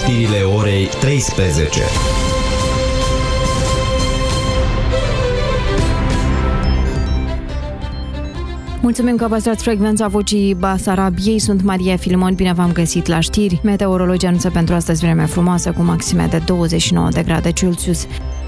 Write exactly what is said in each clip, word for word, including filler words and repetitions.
știrile orei treisprezece. Mulțumim că păstrați frecvența Vocii Basarabiei. Sunt Maria Filimon, bine v-am găsit la știri. Meteorologii anunță pentru astăzi vreme frumoasă cu maxime de douăzeci și nouă de grade Celsius.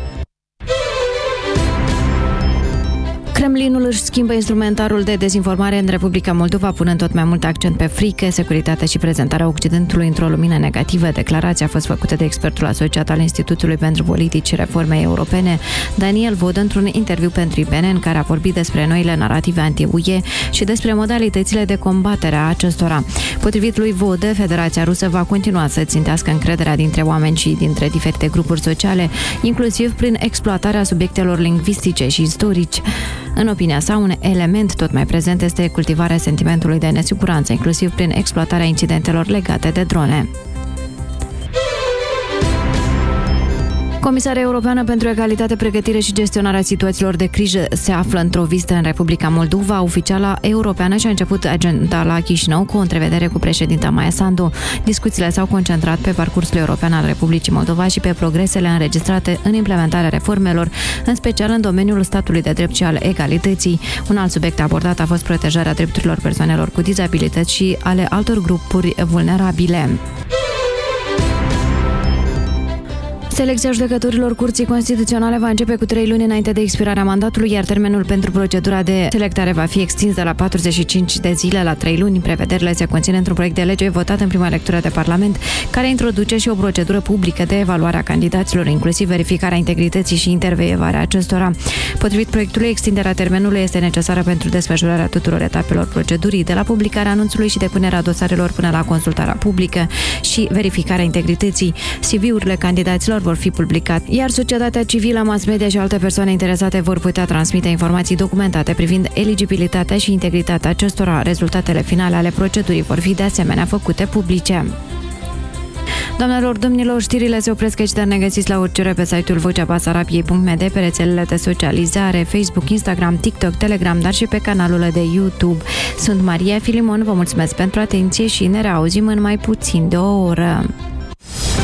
Kremlinul își schimbă instrumentarul de dezinformare în Republica Moldova, punând tot mai mult accent pe frică, securitate și prezentarea Occidentului într-o lumină negativă. Declarația a fost făcută de expertul asociat al Institutului pentru Politici și Reforme Europene, Daniel Vodă, într-un interviu pentru I B N, în care a vorbit despre noile narative anti-U E și despre modalitățile de combatere a acestora. Potrivit lui Vodă, Federația Rusă va continua să țintească încrederea dintre oameni și dintre diferite grupuri sociale, inclusiv prin exploatarea subiectelor lingvistice și istorici. În opinia sa, un element tot mai prezent este cultivarea sentimentului de nesiguranță, inclusiv prin exploatarea incidentelor legate de drone. Comisarea Europeană pentru Egalitate, Pregătire și Gestionarea Situațiilor de Criză se află într-o vizită în Republica Moldova. Oficiala europeană și-a început agenda la Chișinău cu o întrevedere cu președinta Maia Sandu. Discuțiile s-au concentrat pe parcursul european al Republicii Moldova și pe progresele înregistrate în implementarea reformelor, în special în domeniul statului de drept și al egalității. Un alt subiect abordat a fost protejarea drepturilor persoanelor cu dizabilități și ale altor grupuri vulnerabile. Selecția judecătorilor Curții Constituționale va începe cu trei luni înainte de expirarea mandatului, iar termenul pentru procedura de selectare va fi extins de la patruzeci și cinci de zile la trei luni. Prevederile se conțin într-un proiect de lege votat în prima lectură de Parlament, care introduce și o procedură publică de evaluare a candidaților, inclusiv verificarea integrității și intervievarea acestora. Potrivit proiectului, extinderea termenului este necesară pentru desfășurarea tuturor etapelor procedurii, de la publicarea anunțului și depunerea dosarelor până la consultarea publică și verificarea integrității. C V-urile candidaților vor fi publicat, iar societatea civilă, mass media și alte persoane interesate vor putea transmite informații documentate privind eligibilitatea și integritatea acestora. Rezultatele finale ale procedurii vor fi de asemenea făcute publice. Doamnelor, domnilor, știrile se opresc aici, dar ne găsiți la orice pe site-ul vocea basarabiei punct m d, pe rețelele de socializare, Facebook, Instagram, TikTok, Telegram, dar și pe canalul de YouTube. Sunt Maria Filimon, vă mulțumesc pentru atenție și ne reauzim în mai puțin de o oră.